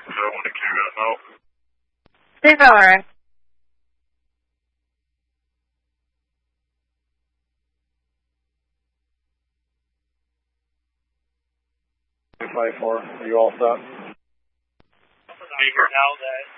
So I want to clear that out. It's alright. Are you all set? Speaker. Now that